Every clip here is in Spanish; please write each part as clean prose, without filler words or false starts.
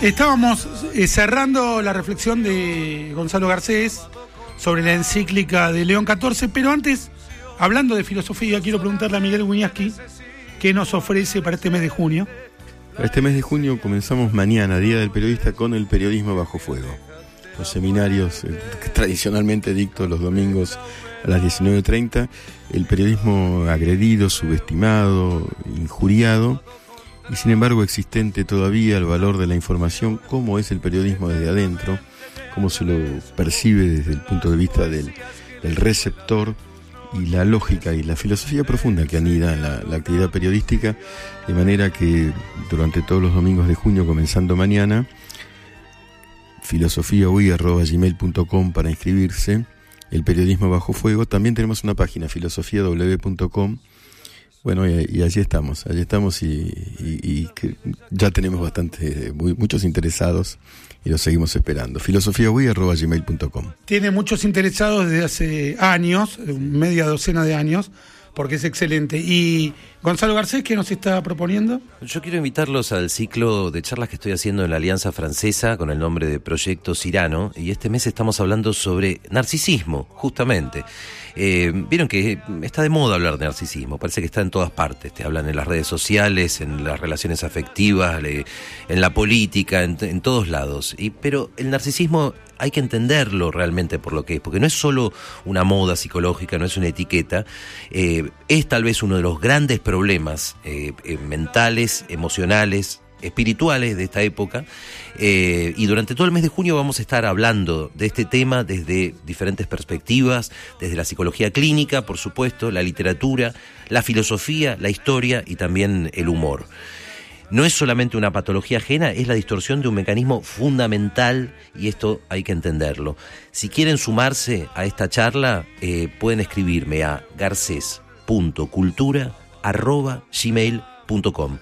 Estábamos cerrando la reflexión de Gonzalo Garcés sobre la encíclica de León XIV, pero antes, hablando de filosofía, quiero preguntarle a Miguel Wiñaski qué nos ofrece para este mes de junio. Para este mes de junio comenzamos mañana, Día del Periodista, con el periodismo bajo fuego. Los seminarios que tradicionalmente dicto los domingos a las 19:30, el periodismo agredido, subestimado, injuriado, y sin embargo existente todavía el valor de la información, cómo es el periodismo desde adentro, cómo se lo percibe desde el punto de vista del receptor, y la lógica y la filosofía profunda que anida en la actividad periodística, de manera que durante todos los domingos de junio, comenzando mañana, filosofiaui@gmail.com para inscribirse, el periodismo bajo fuego. También tenemos una página, filosofiaw.com. Bueno, y allí estamos y que ya tenemos muchos interesados y los seguimos esperando. filosofiaui@gmail.com. Tiene muchos interesados desde hace años, media docena de años, porque es excelente. Y Gonzalo Garcés, ¿qué nos está proponiendo? Yo quiero invitarlos al ciclo de charlas que estoy haciendo en la Alianza Francesa con el nombre de Proyecto Cyrano, y este mes estamos hablando sobre narcisismo, justamente. Vieron que está de moda hablar de narcisismo, parece que está en todas partes, te hablan en las redes sociales, en las relaciones afectivas, en la política, en todos lados. Pero el narcisismo hay que entenderlo realmente por lo que es, porque no es solo una moda psicológica, no es una etiqueta, es tal vez uno de los grandes problemas mentales, emocionales, espirituales de esta época, y durante todo el mes de junio vamos a estar hablando de este tema desde diferentes perspectivas, desde la psicología clínica, por supuesto, la literatura, la filosofía, la historia y también el humor. No es solamente una patología ajena, es la distorsión de un mecanismo fundamental, y esto hay que entenderlo. Si quieren sumarse a esta charla, pueden escribirme a garces.cultura@gmail.com,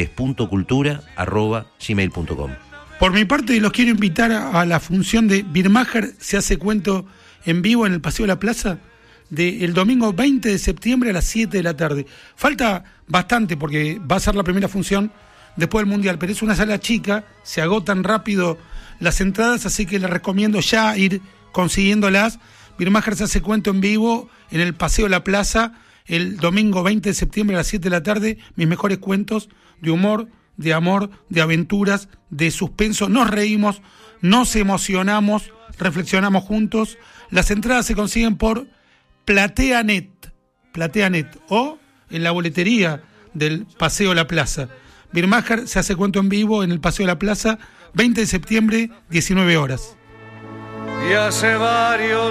garces.cultura@gmail.com. Por mi parte, los quiero invitar a la función de Birmacher se hace cuento en vivo en el Paseo de la Plaza del domingo 20 de septiembre a las 7 de la tarde. Falta bastante porque va a ser la primera función después del Mundial, pero es una sala chica, se agotan rápido las entradas, así que les recomiendo ya ir consiguiéndolas. Birmacher se hace cuento en vivo en el Paseo de la Plaza el domingo 20 de septiembre a las 7 de la tarde. Mis mejores cuentos de humor, de amor, de aventuras, de suspenso. Nos reímos, nos emocionamos, reflexionamos juntos. Las entradas se consiguen por PlateaNet o en la boletería del Paseo de la Plaza. Birmacher se hace cuento en vivo en el Paseo de la Plaza, 20 de septiembre, 19 horas. Y hace varios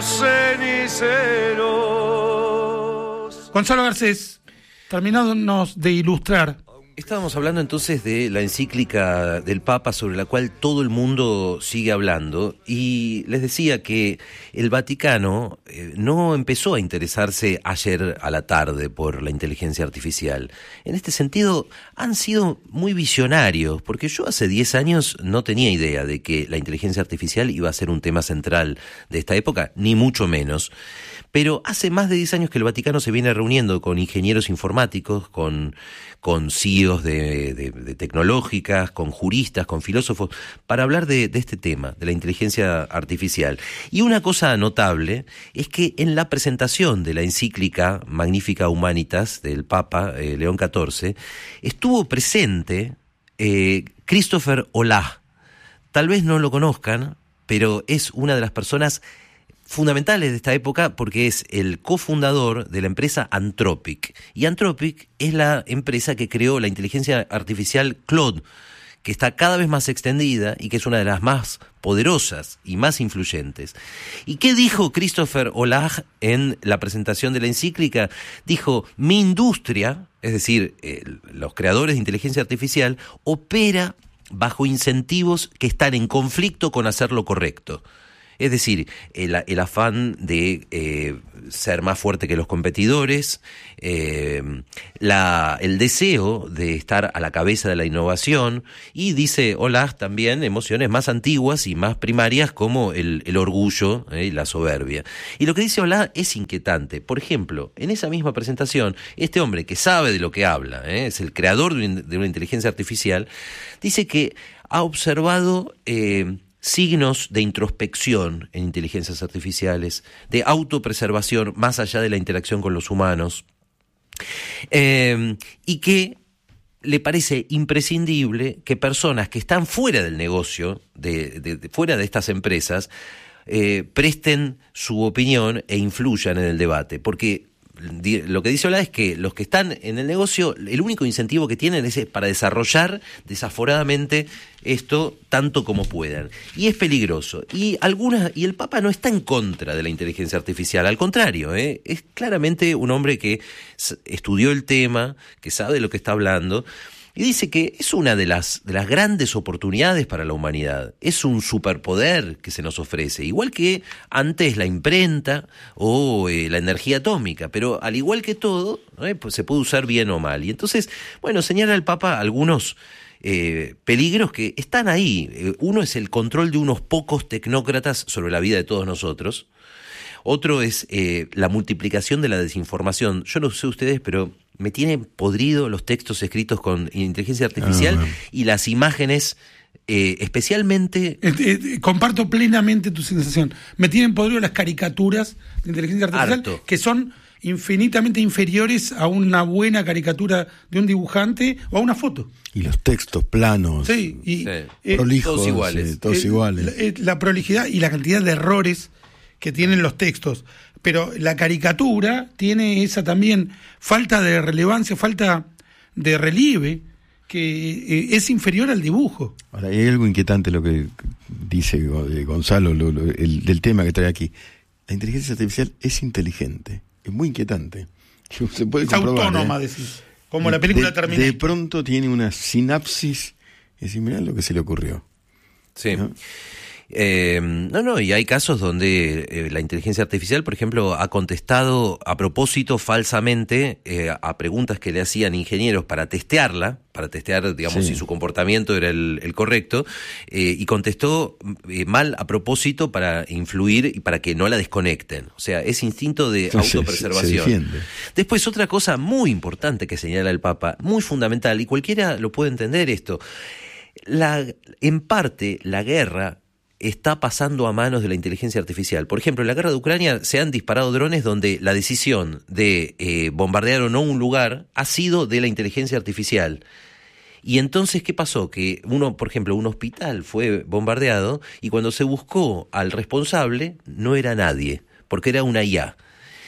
ceniceros. Gonzalo Garcés, terminándonos de ilustrar. Estábamos hablando entonces de la encíclica del Papa sobre la cual todo el mundo sigue hablando, y les decía que el Vaticano no empezó a interesarse ayer a la tarde por la inteligencia artificial. En este sentido han sido muy visionarios, porque yo hace 10 años no tenía idea de que la inteligencia artificial iba a ser un tema central de esta época, ni mucho menos. Pero hace más de 10 años que el Vaticano se viene reuniendo con ingenieros informáticos, con CEOs de tecnológicas, con juristas, con filósofos, para hablar de este tema, de la inteligencia artificial. Y una cosa notable es que en la presentación de la encíclica Magnificat Humanitas del Papa León XIV, estuvo presente Christopher Olah. Tal vez no lo conozcan, pero es una de las personas fundamentales de esta época porque es el cofundador de la empresa Anthropic. Y Anthropic es la empresa que creó la inteligencia artificial Claude, que está cada vez más extendida y que es una de las más poderosas y más influyentes. ¿Y qué dijo Christopher Olah en la presentación de la encíclica? Dijo: mi industria, es decir, los creadores de inteligencia artificial, opera bajo incentivos que están en conflicto con hacer lo correcto. Es decir, el afán de ser más fuerte que los competidores, el deseo de estar a la cabeza de la innovación, y dice Olah también emociones más antiguas y más primarias como el orgullo y la soberbia. Y lo que dice Olah es inquietante. Por ejemplo, en esa misma presentación, este hombre que sabe de lo que habla, es el creador de una inteligencia artificial, dice que ha observado signos de introspección en inteligencias artificiales, de autopreservación más allá de la interacción con los humanos, y que le parece imprescindible que personas que están fuera del negocio, fuera de estas empresas, presten su opinión e influyan en el debate, porque lo que dice Ola es que los que están en el negocio, el único incentivo que tienen es para desarrollar desaforadamente esto tanto como puedan. Y es peligroso. Y el Papa no está en contra de la inteligencia artificial, al contrario, es claramente un hombre que estudió el tema, que sabe de lo que está hablando, y dice que es una de las grandes oportunidades para la humanidad. Es un superpoder que se nos ofrece, igual que antes la imprenta o la energía atómica, pero al igual que todo, pues se puede usar bien o mal. Y entonces, bueno, señala el Papa algunos peligros que están ahí. Uno es el control de unos pocos tecnócratas sobre la vida de todos nosotros. Otro es la multiplicación de la desinformación. Yo no sé ustedes, pero me tienen podrido los textos escritos con inteligencia artificial y las imágenes, especialmente... Comparto plenamente tu sensación. Me tienen podrido las caricaturas de inteligencia artificial, harto, que son infinitamente inferiores a una buena caricatura de un dibujante o a una foto. Y los textos planos, sí, prolijos, todos iguales. Todos iguales. La prolijidad y la cantidad de errores que tienen los textos. Pero la caricatura tiene esa también falta de relevancia, falta de relieve, que es inferior al dibujo. Ahora, hay algo inquietante lo que dice Gonzalo, del tema que trae aquí. La inteligencia artificial es inteligente, es muy inquietante. Se puede es comprobar, autónoma, decís, como la película Terminator. De pronto tiene una sinapsis, y decir, mirá lo que se le ocurrió. Sí. ¿No? Y hay casos donde la inteligencia artificial, por ejemplo, ha contestado a propósito falsamente a preguntas que le hacían ingenieros para testear, digamos, si su comportamiento era el correcto, y contestó mal a propósito para influir y para que no la desconecten. O sea, es instinto de autopreservación. Se defiende. Después, otra cosa muy importante que señala el Papa, muy fundamental, y cualquiera lo puede entender esto, en parte la guerra está pasando a manos de la inteligencia artificial. Por ejemplo, en la guerra de Ucrania se han disparado drones donde la decisión de bombardear o no un lugar ha sido de la inteligencia artificial. Y entonces, ¿qué pasó? Que por ejemplo, un hospital fue bombardeado y cuando se buscó al responsable no era nadie, porque era una IA.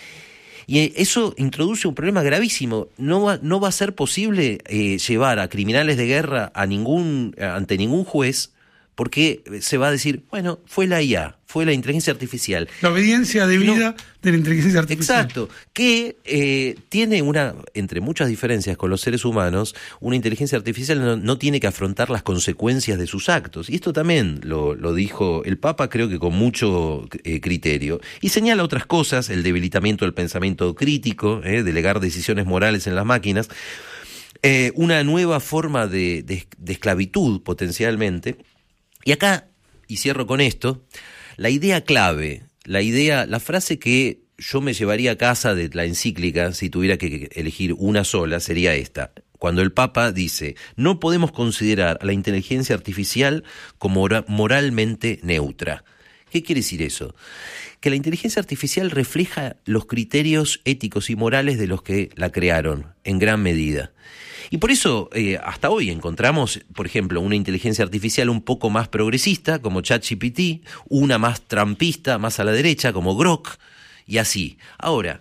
Y eso introduce un problema gravísimo. No va a ser posible llevar a criminales de guerra ante ningún juez, porque se va a decir, bueno, fue la IA, fue la inteligencia artificial. La obediencia debida de la inteligencia artificial. Exacto, que tiene entre muchas diferencias con los seres humanos, una inteligencia artificial no tiene que afrontar las consecuencias de sus actos. Y esto también lo dijo el Papa, creo que con mucho criterio. Y señala otras cosas, el debilitamiento del pensamiento crítico, delegar decisiones morales en las máquinas, una nueva forma de esclavitud potencialmente. Y acá, y cierro con esto, la idea clave, la frase que yo me llevaría a casa de la encíclica, si tuviera que elegir una sola, sería esta. Cuando el Papa dice, no podemos considerar a la inteligencia artificial como moralmente neutra. ¿Qué quiere decir eso? Que la inteligencia artificial refleja los criterios éticos y morales de los que la crearon, en gran medida. Y por eso, hasta hoy encontramos, por ejemplo, una inteligencia artificial un poco más progresista, como ChatGPT, una más trumpista, más a la derecha, como Grok, y así. Ahora,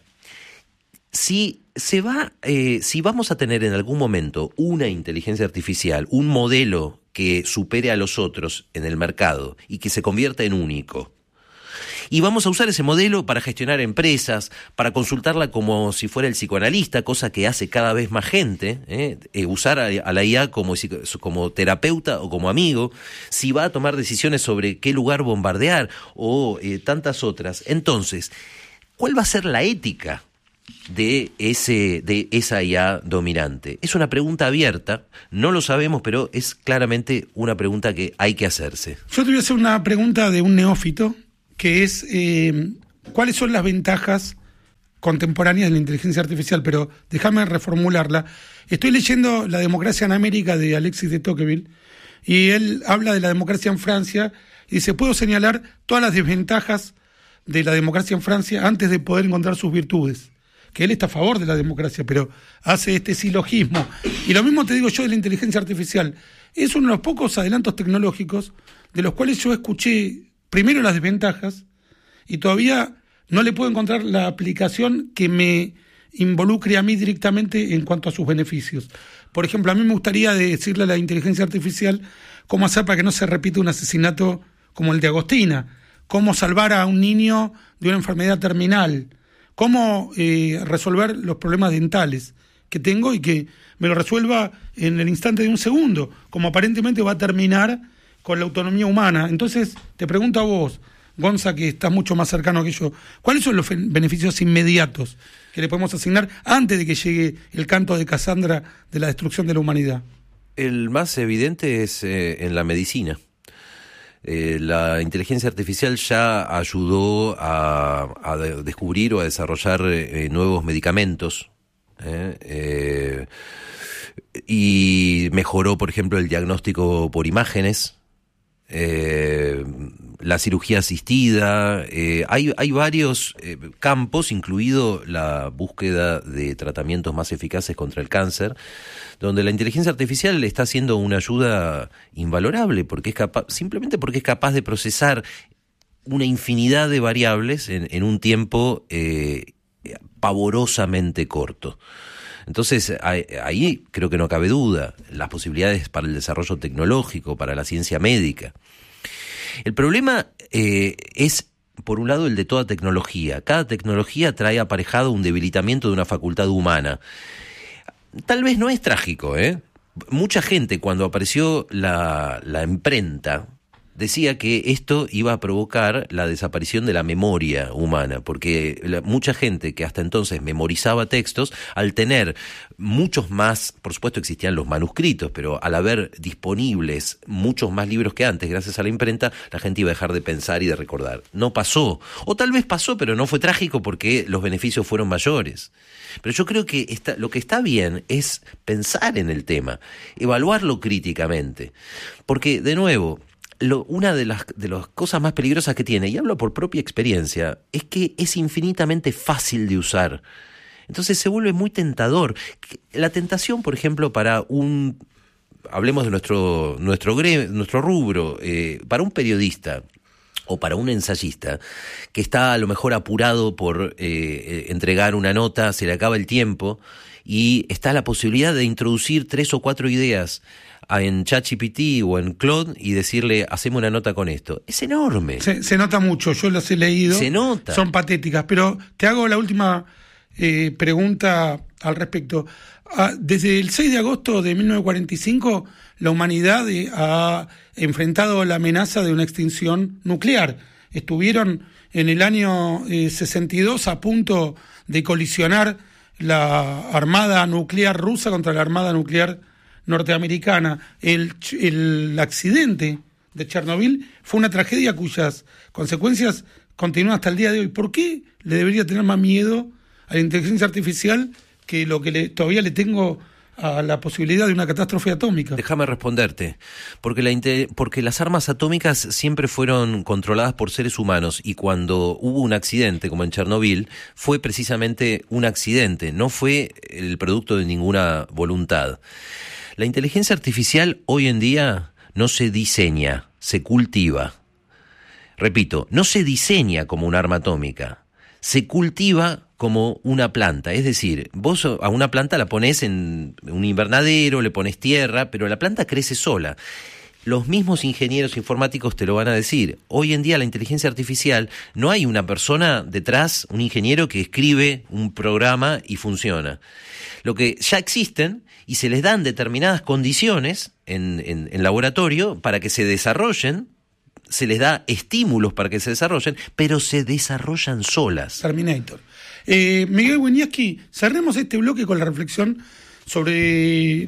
si vamos a tener en algún momento una inteligencia artificial, un modelo que supere a los otros en el mercado y que se convierta en único, y vamos a usar ese modelo para gestionar empresas, para consultarla como si fuera el psicoanalista, cosa que hace cada vez más gente, usar a la IA como terapeuta o como amigo, si va a tomar decisiones sobre qué lugar bombardear o tantas otras. Entonces, ¿cuál va a ser la ética de esa IA dominante? Es una pregunta abierta, no lo sabemos, pero es claramente una pregunta que hay que hacerse. Yo te voy a hacer una pregunta de un neófito, que es cuáles son las ventajas contemporáneas de la inteligencia artificial, pero déjame reformularla. Estoy leyendo La democracia en América de Alexis de Tocqueville, y él habla de la democracia en Francia y dice, puedo señalar todas las desventajas de la democracia en Francia antes de poder encontrar sus virtudes. Que él está a favor de la democracia, pero hace este silogismo. Y lo mismo te digo yo de la inteligencia artificial. Es uno de los pocos adelantos tecnológicos de los cuales yo escuché primero las desventajas y todavía no le puedo encontrar la aplicación que me involucre a mí directamente en cuanto a sus beneficios. Por ejemplo, a mí me gustaría decirle a la inteligencia artificial cómo hacer para que no se repita un asesinato como el de Agostina, cómo salvar a un niño de una enfermedad terminal, cómo resolver los problemas dentales que tengo y que me lo resuelva en el instante de un segundo, como aparentemente va a terminar con la autonomía humana. Entonces, te pregunto a vos, Gonza, que estás mucho más cercano que yo, ¿cuáles son los beneficios inmediatos que le podemos asignar antes de que llegue el canto de Casandra de la destrucción de la humanidad? El más evidente es en la medicina. La inteligencia artificial ya ayudó a descubrir o a desarrollar nuevos medicamentos y mejoró, por ejemplo, el diagnóstico por imágenes, la cirugía asistida. Hay varios campos, incluido la búsqueda de tratamientos más eficaces contra el cáncer, donde la inteligencia artificial está haciendo una ayuda invalorable, porque simplemente porque es capaz de procesar una infinidad de variables en un tiempo pavorosamente corto. Entonces, ahí creo que no cabe duda, las posibilidades para el desarrollo tecnológico, para la ciencia médica. El problema es, por un lado, el de toda tecnología. Cada tecnología trae aparejado un debilitamiento de una facultad humana. Tal vez no es trágico, ¿eh? Mucha gente, cuando apareció la imprenta, decía que esto iba a provocar la desaparición de la memoria humana, porque mucha gente que hasta entonces memorizaba textos, al tener muchos más, por supuesto existían los manuscritos, pero al haber disponibles muchos más libros que antes, gracias a la imprenta, la gente iba a dejar de pensar y de recordar. No pasó, o tal vez pasó, pero no fue trágico porque los beneficios fueron mayores. Pero yo creo que lo que está bien es pensar en el tema, evaluarlo críticamente, porque, de nuevo, una de las cosas más peligrosas que tiene, y hablo por propia experiencia, es que es infinitamente fácil de usar. Entonces se vuelve muy tentador. La tentación, por ejemplo, hablemos de nuestro rubro, para un periodista o para un ensayista que está a lo mejor apurado por entregar una nota, se le acaba el tiempo y está la posibilidad de introducir 3 o 4 ideas en ChatGPT o en Claude y decirle, haceme una nota con esto. Es enorme. Se nota mucho, yo las he leído. Se nota. Son patéticas, pero te hago la última pregunta al respecto. Desde el 6 de agosto de 1945, la humanidad ha enfrentado la amenaza de una extinción nuclear. Estuvieron en el año 62 a punto de colisionar la armada nuclear rusa contra la armada nuclear norteamericana. El accidente de Chernobyl fue una tragedia cuyas consecuencias continúan hasta el día de hoy. ¿Por qué le debería tener más miedo a la inteligencia artificial que lo que todavía le tengo a la posibilidad de una catástrofe atómica? Déjame responderte, porque las armas atómicas siempre fueron controladas por seres humanos y cuando hubo un accidente como en Chernobyl fue precisamente un accidente, no fue el producto de ninguna voluntad. La inteligencia artificial hoy en día no se diseña, se cultiva. Repito, no se diseña como un arma atómica, se cultiva como una planta. Es decir, vos a una planta la ponés en un invernadero, le pones tierra, pero la planta crece sola. Los mismos ingenieros informáticos te lo van a decir. Hoy en día la inteligencia artificial no hay una persona detrás, un ingeniero que escribe un programa y funciona. Lo que ya existen y se les dan determinadas condiciones en laboratorio para que se desarrollen, se les da estímulos para que se desarrollen, pero se desarrollan solas. Terminator. Miguel Wieniawski, cerremos este bloque con la reflexión sobre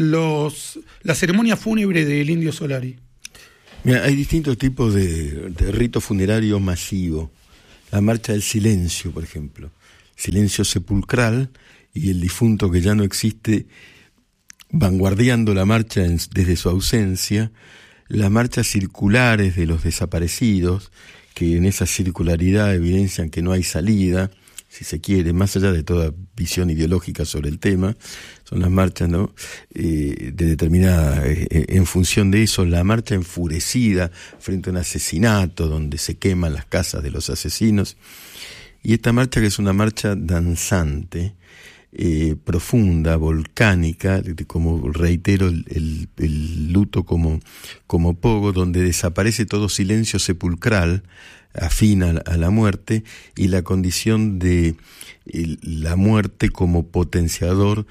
la ceremonia fúnebre del Indio Solari. Mira, hay distintos tipos de rito funerario masivo. La marcha del silencio, por ejemplo. Silencio sepulcral, y el difunto que ya no existe vanguardiando la marcha desde su ausencia, las marchas circulares de los desaparecidos, que en esa circularidad evidencian que no hay salida, si se quiere, más allá de toda visión ideológica sobre el tema, son las marchas, ¿no?, de determinada, en función de eso, la marcha enfurecida frente a un asesinato donde se queman las casas de los asesinos, y esta marcha que es una marcha danzante, profunda, volcánica, como reitero, el luto como pogo, donde desaparece todo silencio sepulcral, afina a la muerte, y la condición de la muerte como potenciadora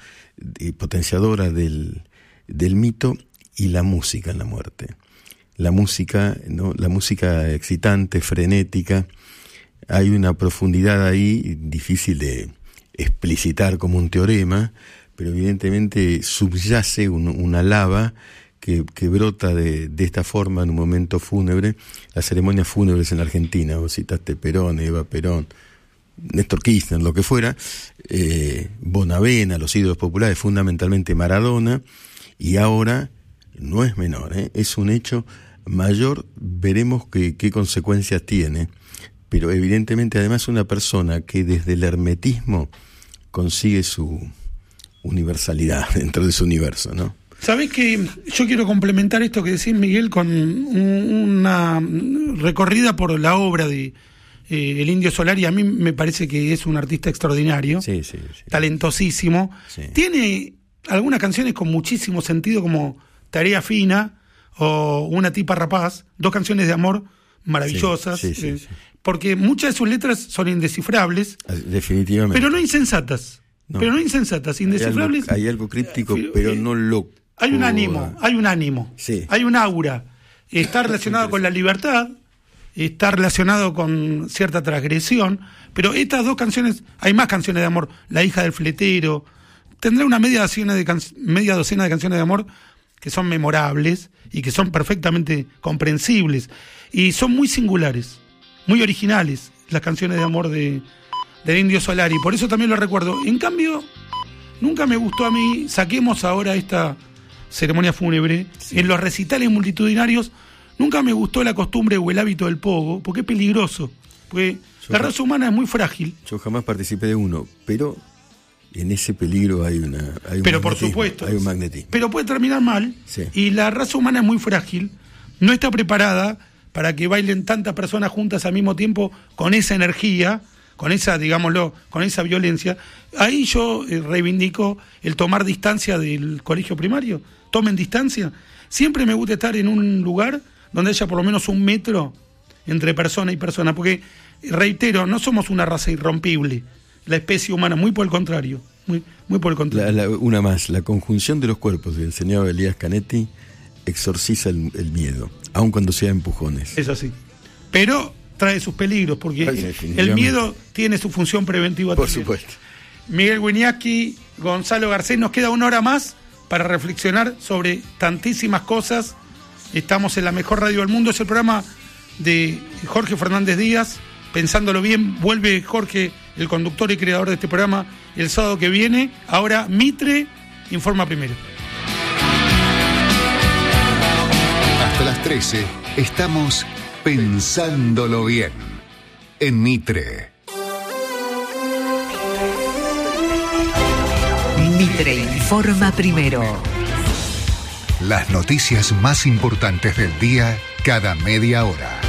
del mito, y la música en la muerte. La música, ¿no?, la música excitante, frenética, hay una profundidad ahí difícil de explicitar como un teorema, pero evidentemente subyace una lava que brota de esta forma en un momento fúnebre. Las ceremonias fúnebres en la Argentina, vos citaste Perón, Eva Perón, Néstor Kirchner, lo que fuera, Bonavena, los ídolos populares, fundamentalmente Maradona, y ahora no es menor, es un hecho mayor, veremos qué consecuencias tiene, pero evidentemente además una persona que desde el hermetismo consigue su universalidad dentro de su universo, ¿no? ¿Sabés que yo quiero complementar esto que decís, Miguel, con una recorrida por la obra de el Indio Solari? A mí me parece que es un artista extraordinario, sí. talentosísimo. Sí. Tiene algunas canciones con muchísimo sentido, como Tarea Fina o Una Tipa Rapaz, 2 canciones de amor maravillosas, sí. Porque muchas de sus letras son indescifrables, definitivamente, pero no insensatas. No. Pero no insensatas, indescifrables. Hay algo críptico, pero no loco. Hay un ánimo, sí. Hay un aura. Está relacionado con la libertad, está relacionado con cierta transgresión, pero estas 2 canciones, hay más canciones de amor. La hija del fletero, tendrá una media docena de canciones de amor que son memorables y que son perfectamente comprensibles. Y son muy singulares, muy originales, las canciones de amor del Indio Solari. Por eso también lo recuerdo. En cambio, nunca me gustó a mí, saquemos ahora esta ceremonia fúnebre, sí. En los recitales multitudinarios, nunca me gustó la costumbre o el hábito del pogo, porque es peligroso. Porque la raza humana es muy frágil. Yo jamás participé de uno, pero en ese peligro hay un pero por supuesto, hay un magnetismo. Pero puede terminar mal, sí. Y la raza humana es muy frágil, no está preparada para que bailen tantas personas juntas al mismo tiempo con esa energía, con esa, digámoslo, con esa violencia. Ahí yo reivindico el tomar distancia del colegio primario. Tomen distancia. Siempre me gusta estar en un lugar donde haya por lo menos 1 metro entre persona y persona, porque, reitero, no somos una raza irrompible, la especie humana, muy por el contrario, muy por el contrario. Una más, la conjunción de los cuerpos, que enseñaba Elías Canetti, exorciza el miedo, aun cuando sea empujones. Es así. Pero trae sus peligros, porque el miedo tiene su función preventiva por también. Supuesto. Miguel Wieniawski, Gonzalo Garcés, nos queda 1 hora más para reflexionar sobre tantísimas cosas. Estamos en la mejor radio del mundo, es el programa de Jorge Fernández Díaz. Pensándolo bien, vuelve Jorge, el conductor y creador de este programa, el sábado que viene. Ahora Mitre informa primero. Hasta las 13 estamos pensándolo bien en Mitre. Mitre informa primero. Las noticias más importantes del día cada media hora.